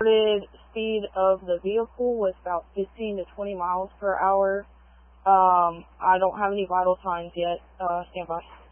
reported speed of the vehicle was about 15 to 20 miles per hour. I don't have any vital signs yet. Stand by.